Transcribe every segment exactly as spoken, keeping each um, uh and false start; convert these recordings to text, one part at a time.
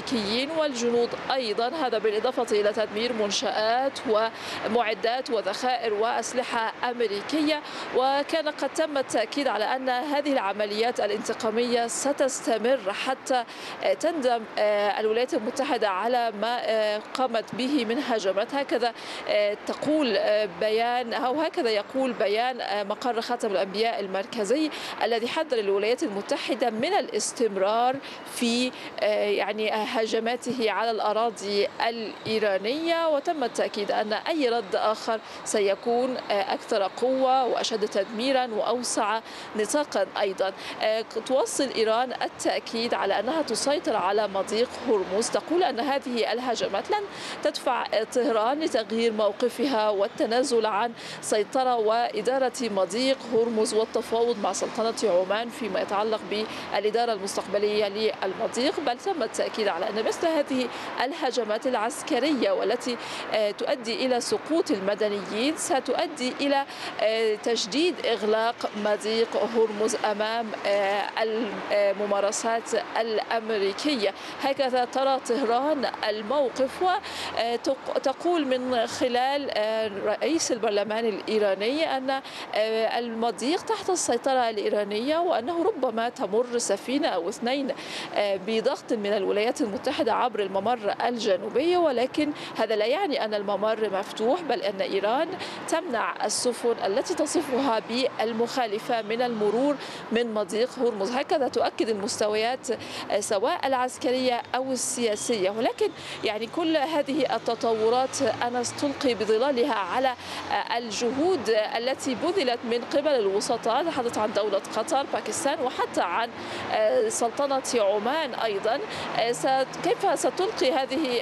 الأمريكيين والجنود أيضا، هذا بالإضافة إلى تدمير منشآت ومعدات وذخائر وأسلحة أمريكية. وكان قد تم التأكيد على أن هذه العمليات الانتقامية ستستمر حتى تندم الولايات المتحدة على ما قامت به من هجمات. هكذا تقول بيان أو هكذا يقول بيان مقر خاتم الأنبياء المركزي الذي حذر الولايات المتحدة من الاستمرار في يعني هجماته على الأراضي الإيرانية، وتم التأكيد أن أي رد آخر سيكون أكثر قوة وأشد تدميرا وأوسع نطاقا. أيضا توصل إيران التأكيد على أنها تسيطر على مضيق هرمز. تقول أن هذه الهجمات لن تدفع طهران لتغيير موقفها والتنازل عن سيطرة وإدارة مضيق هرمز والتفاوض مع سلطنة عمان فيما يتعلق بالإدارة المستقبلية للمضيق، بل تم التأكيد على أن مثل هذه الهجمات العسكرية والتي تؤدي إلى سقوط المدنيين ستؤدي إلى تجديد إغلاق مضيق هرمز أمام الممارسات الأمريكية. هكذا ترى طهران الموقف، وتقول من خلال رئيس البرلمان الإيراني أن المضيق تحت السيطرة الإيرانية، وأنه ربما تمر سفينة أو اثنين بضغط من الولايات المتحدة عبر الممر الجنوبي، ولكن هذا لا يعني أن الممر مفتوح، بل أن إيران تمنع السفن التي تصفها بالمخالفة من المرور من مضيق هرمز. هكذا تؤكد المستويات سواء العسكرية أو السياسية. ولكن يعني كل هذه التطورات أنا تلقي بظلالها على الجهود التي بذلت من قبل الوسطاء، تحدث عن دولة قطر، باكستان، وحتى عن سلطنة عمان أيضا. كيف ستلقي هذه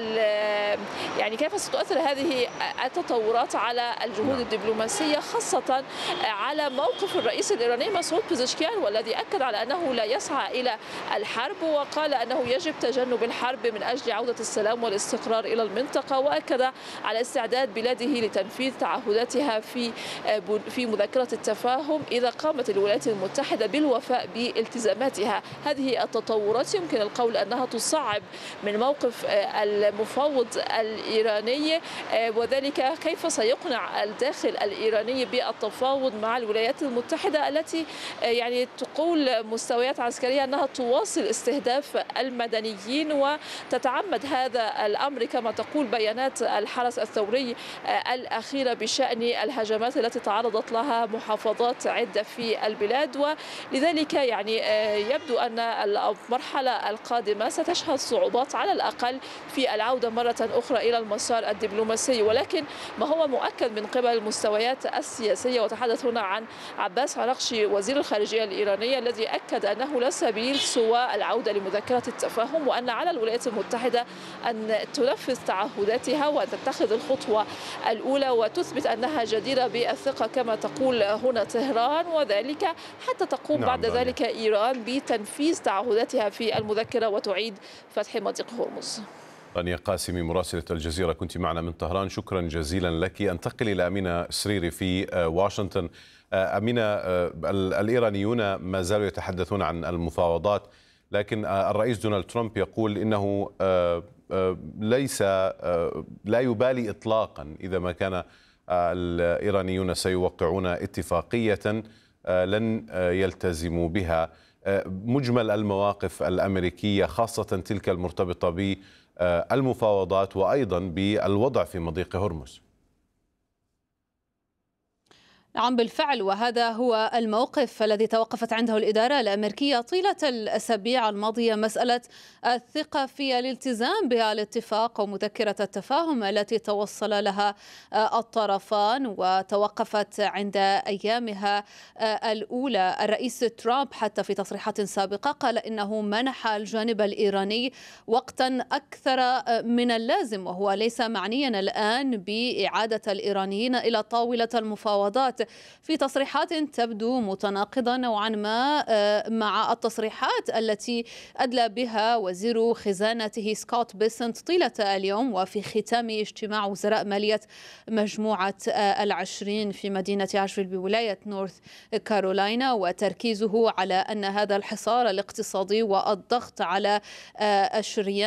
يعني كيف ستؤثر هذه التطورات على الجهود الدبلوماسية، خاصة على موقف الرئيس الإيراني مسعود بيزشكيان، والذي أكد على أنه لا يسعى إلى الحرب، وقال أنه يجب تجنب الحرب من أجل عودة السلام والاستقرار إلى المنطقة، وأكد على استعداد بلاده لتنفيذ تعهداتها في في مذكرة التفاهم إذا قامت الولايات المتحدة بالوفاء بالتزاماتها. هذه التطورات يمكن القول أنها تصعب من موقف المفاوض الإيراني، وذلك كيف سيقنع الداخل الإيراني بالتفاوض مع الولايات المتحدة التي يعني تقول مستويات عسكرية أنها تواصل استهداف المدنيين، وتتعمد هذا الأمر كما تقول بيانات الحرس الثوري الأخيرة بشأن الهجمات التي تعرضت لها محافظات عدة في البلاد. ولذلك يعني يبدو أن المرحلة القادمة ستشهد صعوبات على الأقل في العودة مرة أخرى إلى المسار الدبلوماسي. ولكن ما هو مؤكد من قبل المستويات السياسية، وتحدث هنا عن عباس عراقشي وزير الخارجية الإيراني الذي أكد أنه لا سبيل سوى العودة لمذكرة التفاهم، وأن على الولايات المتحدة أن تنفذ تعهداتها وأن تتخذ الخطوة الأولى وتثبت أنها جديرة بالثقة كما تقول هنا طهران، وذلك حتى تقوم نعم بعد رانيا. ذلك إيران بتنفيذ تعهداتها في المذكرة وتعيد فتح مضيق هرمز. رانيا قاسمي مراسلة الجزيرة كنت معنا من طهران، شكرا جزيلا لك. أنتقل إلى أمينة سريري في واشنطن. أمينة، الإيرانيون ما زالوا يتحدثون عن المفاوضات، لكن الرئيس دونالد ترامب يقول إنه ليس لا يبالي إطلاقا إذا ما كان الإيرانيون سيوقعون اتفاقية لن يلتزموا بها. مجمل المواقف الأمريكية خاصة تلك المرتبطة بالمفاوضات وأيضا بالوضع في مضيق هرمز. نعم بالفعل، وهذا هو الموقف الذي توقفت عنده الإدارة الأمريكية طيلة الأسابيع الماضية، مسألة الثقة في الالتزام بالاتفاق ومذكرة التفاهم التي توصل لها الطرفان، وتوقفت عند أيامها الأولى. الرئيس ترامب حتى في تصريحات سابقة قال إنه منح الجانب الإيراني وقتا أكثر من اللازم، وهو ليس معنيا الآن بإعادة الإيرانيين إلى طاولة المفاوضات، في تصريحات تبدو متناقضة نوعا ما مع التصريحات التي أدلى بها وزير خزانته سكوت بيسنت طيلة اليوم وفي ختام اجتماع وزراء مالية مجموعة العشرين في مدينة عاشفيل بولاية نورث كارولاينا، وتركيزه على أن هذا الحصار الاقتصادي والضغط على الشريان